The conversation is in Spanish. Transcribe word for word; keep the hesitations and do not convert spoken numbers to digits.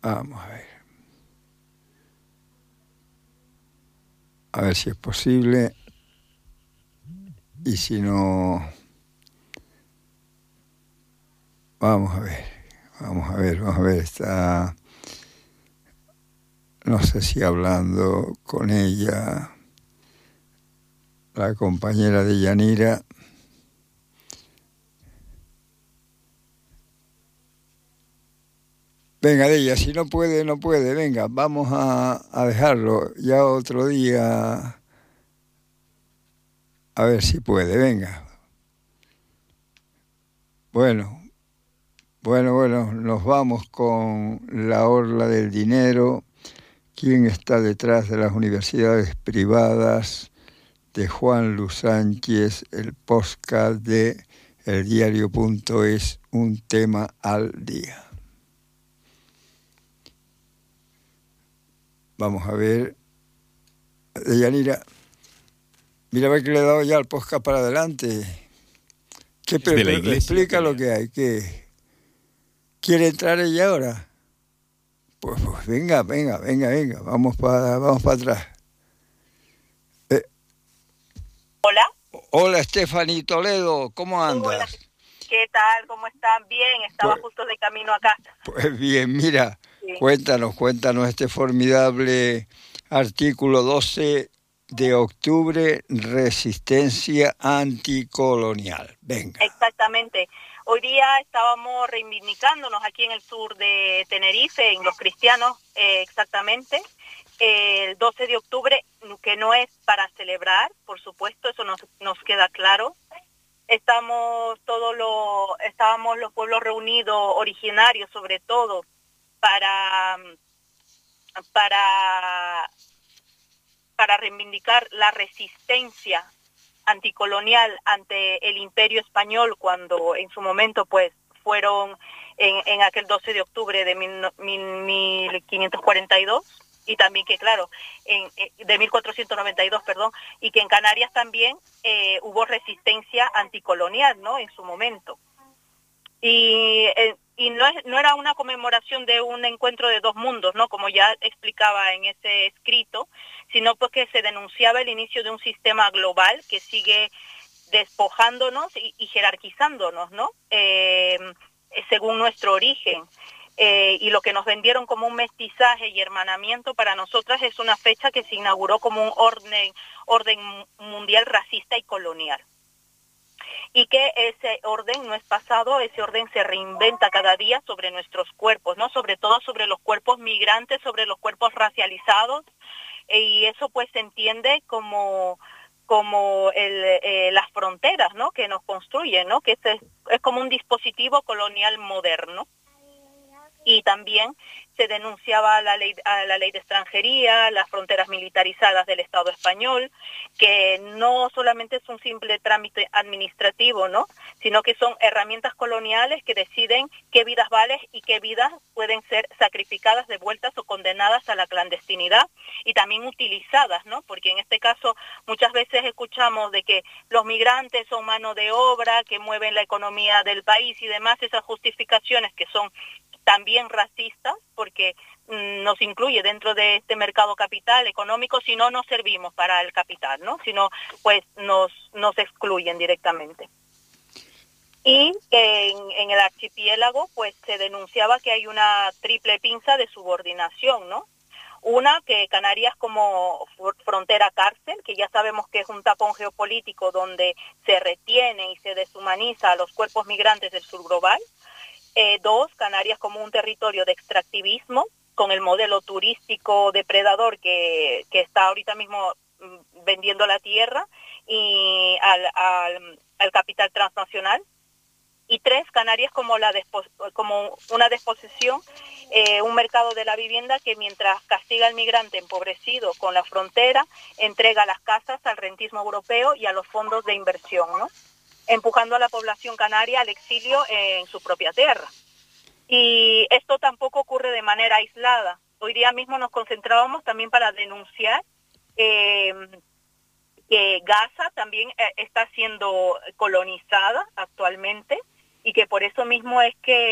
Vamos a ver. A ver si es posible. Y si no... Vamos a ver. Vamos a ver, vamos a ver. Está... No sé si hablando con ella, la compañera de Yanira. Venga, de ella, si no puede, no puede. Venga, vamos a, a dejarlo. Ya otro día, a ver si puede. Venga. Bueno, bueno, bueno, nos vamos con la orla del dinero. ¿Quién está detrás de las universidades privadas? De Juan Luis Sánchez, el podcast de eldiario.es, un tema al día. Vamos a ver. Yanira, mira, ve que le he dado ya el podcast para adelante. ¿Qué Es de la iglesia, explica tenía. lo que hay? ¿Qué? ¿Quiere entrar ella ahora? Pues, pues venga, venga, venga, venga. Vamos para vamos para atrás. Eh, Hola. Hola, Stephanie Toledo. ¿Cómo andas? Hola. ¿Qué tal? ¿Cómo están? Bien. Estaba Pues, justo de camino a casa. pues bien, mira. Sí. Cuéntanos, cuéntanos este formidable artículo doce de octubre, resistencia anticolonial. Venga. Exactamente. Hoy día estábamos reivindicándonos aquí en el sur de Tenerife, en los cristianos, eh, exactamente, eh, el doce de octubre, que no es para celebrar, por supuesto, eso nos, nos queda claro. Estamos todos los, estábamos los pueblos reunidos, originarios sobre todo, para, para, para reivindicar la resistencia anticolonial ante el Imperio Español, cuando en su momento pues fueron en, en aquel doce de octubre de mil, mil quinientos cuarenta y dos, y también que claro, en, de mil cuatrocientos noventa y dos, perdón, y que en Canarias también eh, hubo resistencia anticolonial, ¿no?, en su momento. Y, eh, y no, es, no era una conmemoración de un encuentro de dos mundos, ¿no?, como ya explicaba en ese escrito, sino pues que se denunciaba el inicio de un sistema global que sigue despojándonos y, y jerarquizándonos, ¿no?, eh, según nuestro origen. Eh, y lo que nos vendieron como un mestizaje y hermanamiento para nosotras es una fecha que se inauguró como un orden, orden mundial racista y colonial. Y que ese orden no es pasado, ese orden se reinventa cada día sobre nuestros cuerpos, ¿no?, sobre todo sobre los cuerpos migrantes, sobre los cuerpos racializados, y eso pues se entiende como, como el, eh, las fronteras, ¿no?, que nos construyen, ¿no?, que es, es como un dispositivo colonial moderno. Y también se denunciaba la ley, a la ley de extranjería, las fronteras militarizadas del Estado español, que no solamente es un simple trámite administrativo, ¿no?, sino que son herramientas coloniales que deciden qué vidas valen y qué vidas pueden ser sacrificadas, devueltas o condenadas a la clandestinidad, y también utilizadas, ¿no?, porque en este caso muchas veces escuchamos de que los migrantes son mano de obra, que mueven la economía del país y demás, esas justificaciones que son también racistas, porque mm, nos incluye dentro de este mercado capital económico, si no nos servimos para el capital, ¿no?, sino pues nos, nos excluyen directamente. Y en, en el archipiélago pues se denunciaba que hay una triple pinza de subordinación, ¿no? Una, que Canarias como frontera cárcel, que ya sabemos que es un tapón geopolítico donde se retiene y se deshumaniza a los cuerpos migrantes del sur global. Eh, dos, Canarias como un territorio de extractivismo, con el modelo turístico depredador que, que está ahorita mismo mm, vendiendo la tierra y al, al, al capital transnacional. Y tres, Canarias como, la despo, como una disposición, eh, un mercado de la vivienda que mientras castiga al migrante empobrecido con la frontera, entrega las casas al rentismo europeo y a los fondos de inversión, ¿no?, empujando a la población canaria al exilio en su propia tierra. Y esto tampoco ocurre de manera aislada. Hoy día mismo nos concentrábamos también para denunciar eh, que Gaza también eh, está siendo colonizada actualmente, y que por eso mismo es que